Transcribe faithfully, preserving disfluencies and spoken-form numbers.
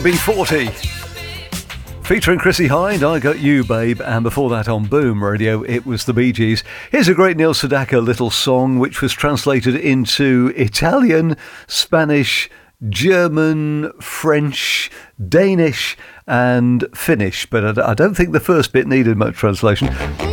B forty. Featuring Chrissie Hynde, I Got You, Babe, and before that on Boom Radio, it was the Bee Gees. Here's a great Neil Sedaka little song, which was translated into Italian, Spanish, German, French, Danish, and Finnish, but I don't think the first bit needed much translation.